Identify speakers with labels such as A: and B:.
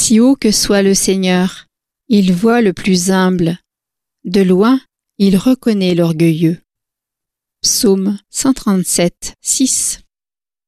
A: Si haut que soit le Seigneur, il voit le plus humble. De loin, il reconnaît l'orgueilleux. Psaume 137, 6.